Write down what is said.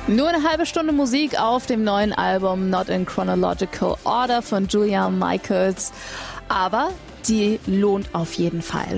Nur eine halbe Stunde Musik auf dem neuen Album Not in Chronological Order von Julia Michaels. Aber die lohnt auf jeden Fall.